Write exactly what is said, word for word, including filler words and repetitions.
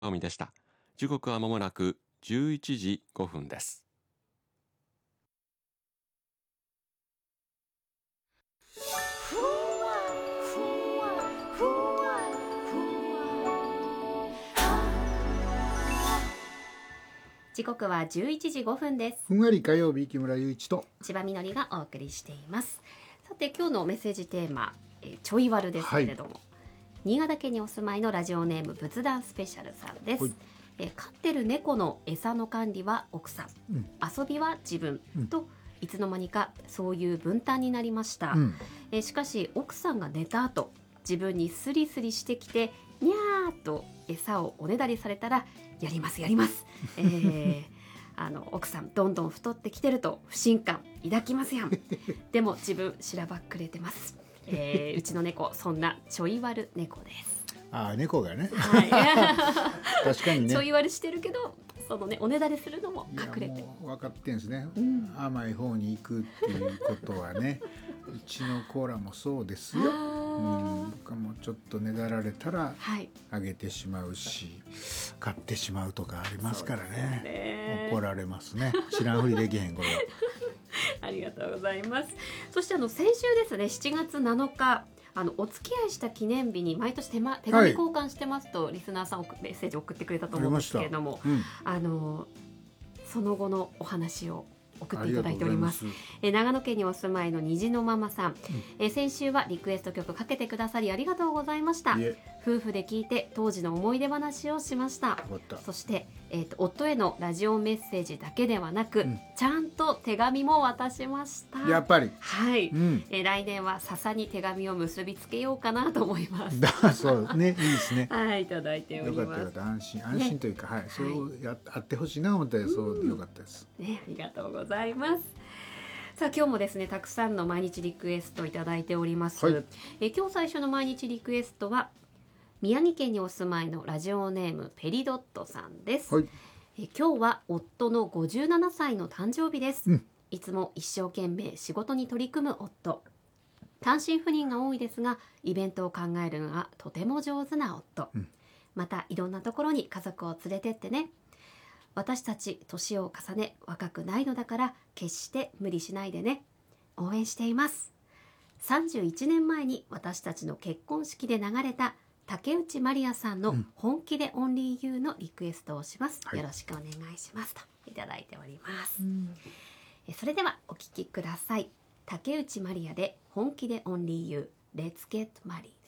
みでした。時刻はまもなくじゅういちじごふんです。 時刻はじゅういちじごふんです。 ふんわり火曜日、木村雄一と千葉みのりがお送りしています。さて今日のメッセージテーマ、えー、ちょいワルですけれども、はい、新潟県にお住まいのラジオネーム仏壇スペシャルさんです。はい、えー、飼ってる猫の餌の管理は奥さん、うん、遊びは自分、うん、といつの間にかそういう分担になりました。うん、えー、しかし奥さんが寝た後、自分にスリスリしてきてにゃーっと餌をおねだりされたらやりますやります、えー、あの奥さんどんどん太ってきてると不信感抱きますやん。でも自分しらばっくれてます、えー、うちの猫そんなちょい悪猫です。 あ、猫がね、 はい、確かにねちょい悪してるけどそのねおねだりするのも隠れて分かってんですね、うん、甘い方に行くっていうことはねうちのコーラもそうですよ。うん、僕もちょっとねだられたらあげてしまうし、買ってしまうとかありますから ね, ね怒られますね。知らんふりできへんこれは。 ありがとうございます。そしてあの先週ですねしちがつなのかあのお付き合いした記念日に毎年手, 間手紙交換してますと、はい、リスナーさんメッセージ送ってくれたと思うんですけれども、あ、うん、あのその後のお話を送っていただいております。え長野県にお住まいの虹のママさん、うん、え先週はリクエスト曲かけてくださりありがとうございました。夫婦で聞いて当時の思い出話をしました。そして、えーと、夫へのラジオメッセージだけではなく、うん、ちゃんと手紙も渡しました。 やっぱりはい、うん、え来年は笹に手紙を結びつけようかなと思います。 だそうね、いいですね。 はい、いただいております。 よかったよかった、安心安心というか、ね、はい、そうやあってほしいな思ったらそうよかったです、 ね、ありがとうございます。さあ今日もですねたくさんの毎日リクエストいただいております、はい、え今日最初の毎日リクエストは宮城県にお住まいのラジオネームペリドットさんです、はい、え今日は夫のごじゅうななさいの誕生日です、うん、いつも一生懸命仕事に取り組む夫、単身赴任が多いですがイベントを考えるのがとても上手な夫、うん、またいろんなところに家族を連れてってね。私たち年を重ね若くないのだから決して無理しないでね。応援しています。さんじゅういちねんまえに私たちの結婚式で流れた竹内まりやさんの本気でオンリーユーのリクエストをします、うん、よろしくお願いしますといただいております、うん、それではお聞きください。竹内まりやで本気でオンリーユー Let's get married。